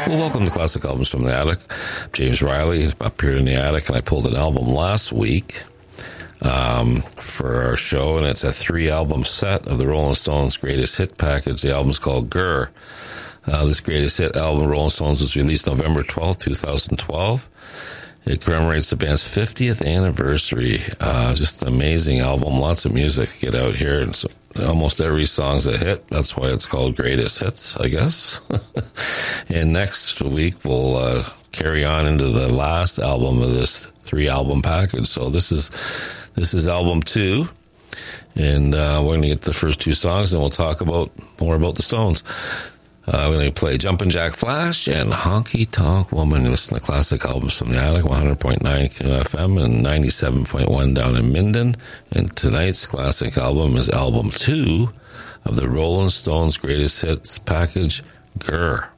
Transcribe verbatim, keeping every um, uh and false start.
Well, welcome to Classic Albums from the Attic. James Riley appeared in the attic, and I pulled an album last week um, for our show, and it's a three-album set of the Rolling Stones Greatest Hit package. The album's called Grr. Uh, this Greatest Hit album, Rolling Stones, was released November twelfth, twenty twelve. It commemorates the band's fiftieth anniversary. Uh, just an amazing album. Lots of music to get out here. And so almost every song's a hit. That's why it's called Greatest Hits, I guess. And next week, we'll uh, carry on into the last album of this three-album package. So this is this is album two. And uh, we're going to get the first two songs, and we'll talk about more about the Stones. Uh, we're going to play Jumpin' Jack Flash and Honky Tonk Woman. You listen to Classic Albums from the Attic, one hundred point nine K F M and ninety-seven point one down in Minden. And tonight's classic album is album two of the Rolling Stones Greatest Hits package, Grr.